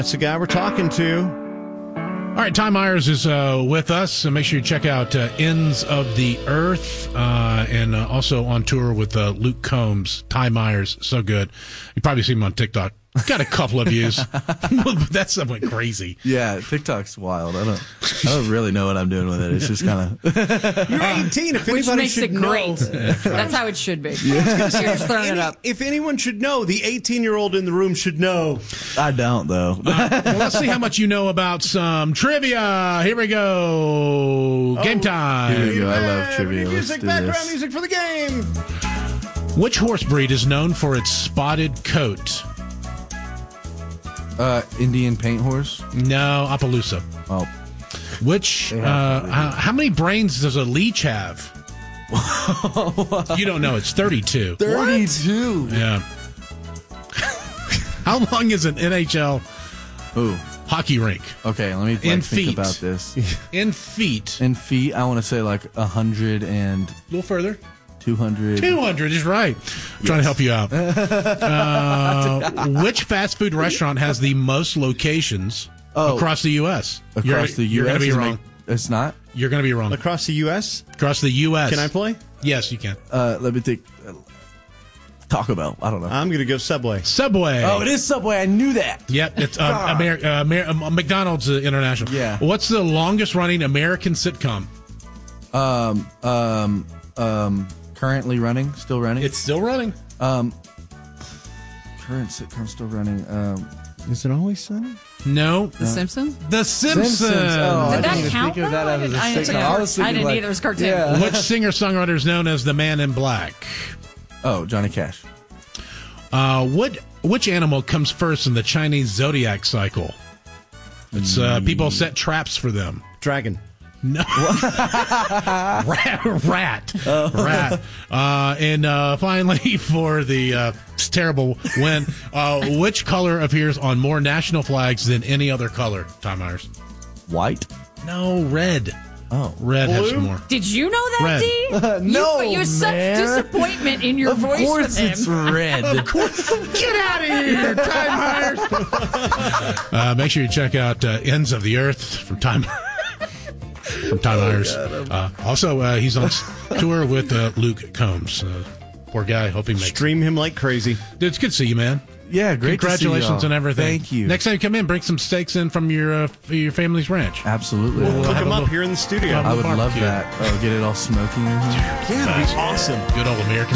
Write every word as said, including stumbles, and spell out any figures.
That's the guy we're talking to. All right, Ty Myers is uh, with us, so make sure you check out uh, Ends of the Earth, uh, and uh, also on tour with uh, Luke Combs. Ty Myers, so good. You probably see him on TikTok. Got a couple of views. That stuff went crazy. Yeah, TikTok's wild. I don't, I don't really know what I'm doing with it. It's just kind of. You're eighteen. If Which anybody makes should it great. know, That's how it should be. You're just throwing Any- it up. if anyone should know, the eighteen-year-old in the room should know. I don't though. Uh, well, let's see how much you know about some trivia. Here we go. Game Oh, time. Here we go. I love Yeah, trivia. Let's Music, do background this. music for the game. Which horse breed is known for its spotted coat? Uh, Indian paint horse. No, Appaloosa. Oh, Which, They uh, have to how, how many brains does a leech have? You don't know. It's thirty-two. thirty-two. Yeah. How long is an N H L Ooh. hockey rink? Okay, let me like, In think feet. about this. In feet. In feet, I want to say like a hundred and A little further. two hundred. two hundred is right. I'm trying to help you out. Uh, which fast food restaurant has the most locations Oh. across the U S? Across you're, the U S. You're going to be is wrong. make- It's not. You're going to be wrong. Across the U S, Across the U S. can I play? Yes, you can. Uh, let me think. Uh, Taco Bell. I don't know. I'm going to go Subway. Subway. Oh, it is Subway. I knew that. Yep, it's uh, Amer- uh, Amer- uh, McDonald's uh, International. Yeah. What's the longest running American sitcom? Um, um, um, currently running, still running. It's still running. um, current sitcom still running. Um, Is it always sunny? No. The Simpsons? The Simpsons. Simpsons. Oh, I Did that didn't even count? think of that though? as a I, sitcom. I, I was I thinking didn't like- either. It was cartoon. Yeah. Which singer-songwriter is known as the Man in Black? oh, Johnny Cash. Uh, what which animal comes first in the Chinese zodiac cycle? It's uh, people set traps for them. Dragon. No, rat, rat, rat. Uh, and uh, finally, for the uh, terrible win, uh, which color appears on more national flags than any other color? Tom Myers. White. No, red. Oh, Red has Blue? some more. Did you know that, Red. D? Uh, no, you, you such man. disappointment in your of voice course with him. it's red. Get out of here, Time Myers. uh, make sure you check out uh, Ends of the Earth from Time from Time Myers. Uh, also, uh, he's on s- tour with uh, Luke Combs. Uh, poor guy. Hope he makes it. Stream him like crazy. Dude, it's good to see you, man. Yeah, great. Congratulations to see on y'all. everything. Thank you. Next time you come in, bring some steaks in from your uh, your family's ranch. Absolutely. We'll Cook have him a up little- here in the studio. I would love barbecue. that. Oh, get it all smoky in here. Yeah, that'd be awesome. Good old American